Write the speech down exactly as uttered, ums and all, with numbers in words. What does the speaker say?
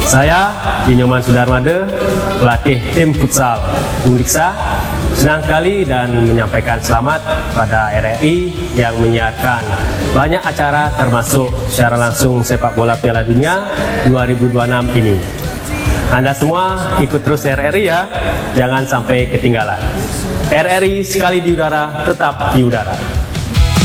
Saya, Nyoman Sudarmade, pelatih tim futsal Uniksa, senang sekali dan menyampaikan selamat pada R R I yang menyiarkan banyak acara termasuk secara langsung sepak bola Piala Dunia dua ribu dua puluh enam ini. Anda semua ikut terus R R I ya, jangan sampai ketinggalan. R R I sekali di udara, tetap di udara.